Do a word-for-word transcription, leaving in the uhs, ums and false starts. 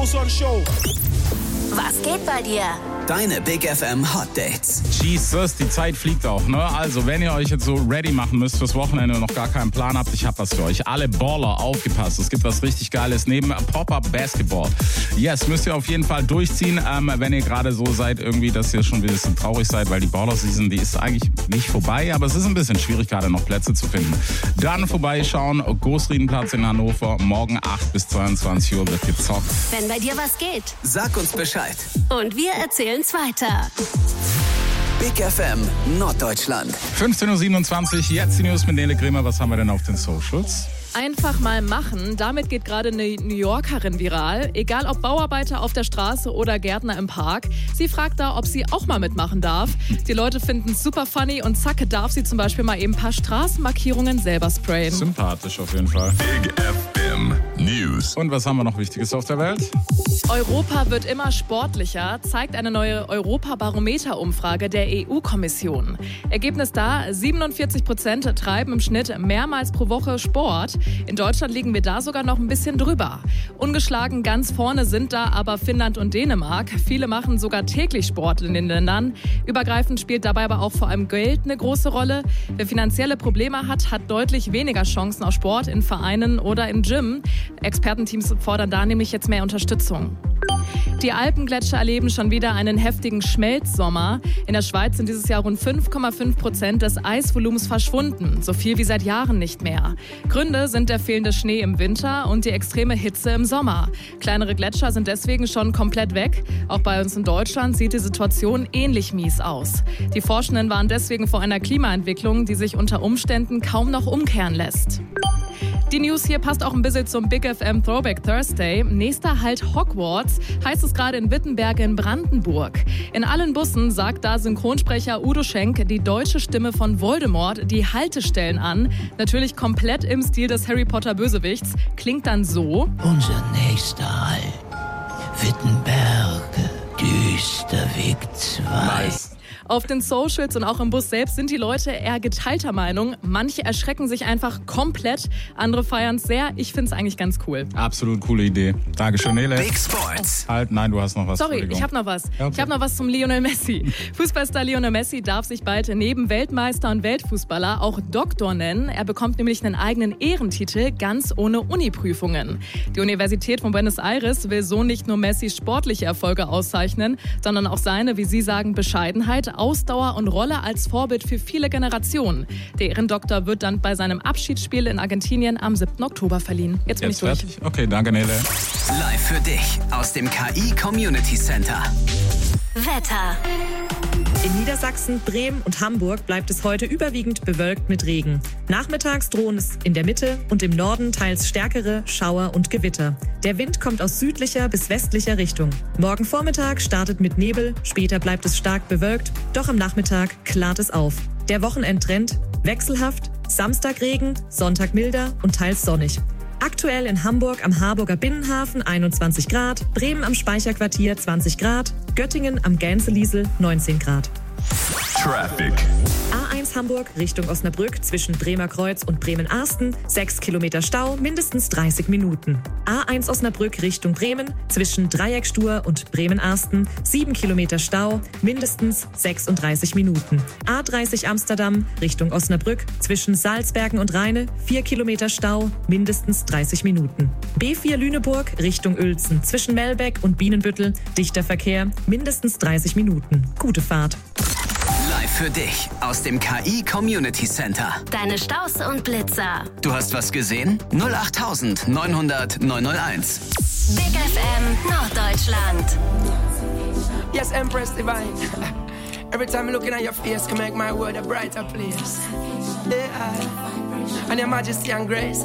Boson Show. Was geht bei dir? Deine Big F M Hot Dates. Jesus, die Zeit fliegt auch, ne? Also, wenn ihr euch jetzt so ready machen müsst fürs Wochenende und noch gar keinen Plan habt, ich hab was für euch. Alle Baller, aufgepasst. Es gibt was richtig Geiles neben Pop-Up Basketball. Yes, müsst ihr auf jeden Fall durchziehen, ähm, wenn ihr gerade so seid, irgendwie, dass ihr schon ein bisschen traurig seid, weil die Baller-Season, die ist eigentlich nicht vorbei, aber es ist ein bisschen schwierig, gerade noch Plätze zu finden. Dann vorbeischauen, Großriedenplatz in Hannover, morgen acht bis zweiundzwanzig Uhr wird gezockt. Wenn bei dir was geht. Sag uns Bescheid. Und wir erzählen's weiter. Big F M Norddeutschland. fünfzehn Uhr siebenundzwanzig, jetzt die News mit Nele Grimmer. Was haben wir denn auf den Socials? Einfach mal machen. Damit geht gerade eine New Yorkerin viral. Egal ob Bauarbeiter auf der Straße oder Gärtner im Park. Sie fragt da, ob sie auch mal mitmachen darf. Die Leute finden es super funny und zacke darf sie zum Beispiel mal eben ein paar Straßenmarkierungen selber sprayen. Sympathisch auf jeden Fall. Big F M News. Und was haben wir noch Wichtiges auf der Welt? Europa wird immer sportlicher, zeigt eine neue Europa-Barometer-Umfrage der E U-Kommission. Ergebnis da, siebenundvierzig Prozent treiben im Schnitt mehrmals pro Woche Sport. In Deutschland liegen wir da sogar noch ein bisschen drüber. Ungeschlagen ganz vorne sind da aber Finnland und Dänemark. Viele machen sogar täglich Sport in den Ländern. Übergreifend spielt dabei aber auch vor allem Geld eine große Rolle. Wer finanzielle Probleme hat, hat deutlich weniger Chancen auf Sport in Vereinen oder im Gym. Expertenteams fordern da nämlich jetzt mehr Unterstützung. Die Alpengletscher erleben schon wieder einen heftigen Schmelzsommer. In der Schweiz sind dieses Jahr rund fünf Komma fünf Prozent des Eisvolumens verschwunden. So viel wie seit Jahren nicht mehr. Gründe sind der fehlende Schnee im Winter und die extreme Hitze im Sommer. Kleinere Gletscher sind deswegen schon komplett weg. Auch bei uns in Deutschland sieht die Situation ähnlich mies aus. Die Forschenden waren deswegen vor einer Klimaentwicklung, die sich unter Umständen kaum noch umkehren lässt. Die News hier passt auch ein bisschen zum Big F M Throwback Thursday. Nächster Halt Hogwarts heißt es gerade in Wittenberge in Brandenburg. In allen Bussen sagt da Synchronsprecher Udo Schenk die deutsche Stimme von Voldemort die Haltestellen an. Natürlich komplett im Stil des Harry Potter Bösewichts. Klingt dann so. Unser nächster Halt. Wittenberge. Düsterweg zwei. Nice. Auf den Socials und auch im Bus selbst sind die Leute eher geteilter Meinung. Manche erschrecken sich einfach komplett, andere feiern es sehr. Ich finde es eigentlich ganz cool. Absolut coole Idee. Dankeschön, Nele. Big Sports. Halt, nein, du hast noch was. Sorry, ich habe noch was. Ja, okay. Ich habe noch was zum Lionel Messi. Fußballstar Lionel Messi darf sich bald neben Weltmeister und Weltfußballer auch Doktor nennen. Er bekommt nämlich einen eigenen Ehrentitel, ganz ohne Uniprüfungen. Die Universität von Buenos Aires will so nicht nur Messis sportliche Erfolge auszeichnen, sondern auch seine, wie sie sagen, Bescheidenheit, Ausdauer und Rolle als Vorbild für viele Generationen. Der Ehrendoktor wird dann bei seinem Abschiedsspiel in Argentinien am siebten Oktober verliehen. Jetzt bin Jetzt ich durch. fertig? Okay, danke, Nele. Live für dich aus dem K I Community Center. Wetter. In Niedersachsen, Bremen und Hamburg bleibt es heute überwiegend bewölkt mit Regen. Nachmittags drohen es in der Mitte und im Norden teils stärkere Schauer und Gewitter. Der Wind kommt aus südlicher bis westlicher Richtung. Morgen Vormittag startet mit Nebel, später bleibt es stark bewölkt, doch am Nachmittag klart es auf. Der Wochenendtrend wechselhaft, Samstag Regen, Sonntag milder und teils sonnig. Aktuell in Hamburg am Harburger Binnenhafen einundzwanzig Grad, Bremen am Speicherquartier zwanzig Grad, Göttingen am Gänseliesel neunzehn Grad. Traffic. A eins Hamburg Richtung Osnabrück zwischen Bremer Kreuz und Bremen-Arsten, sechs Kilometer Stau, mindestens dreißig Minuten. A eins Osnabrück Richtung Bremen zwischen Dreieckstur und Bremen-Arsten, sieben Kilometer Stau, mindestens sechsunddreißig Minuten. A dreißig Amsterdam Richtung Osnabrück zwischen Salzbergen und Rheine, vier Kilometer Stau, mindestens dreißig Minuten. B vier Lüneburg Richtung Uelzen zwischen Melbeck und Bienenbüttel, dichter Verkehr, mindestens dreißig Minuten. Gute Fahrt. Live für dich aus dem K I Community Center. Deine Staus und Blitzer. Du hast was gesehen? null acht neun null null neun null eins. Big F M Norddeutschland. Yes, Empress Divine. Every time I'm looking at your face, you make my world a brighter place. Yeah. And your majesty and grace.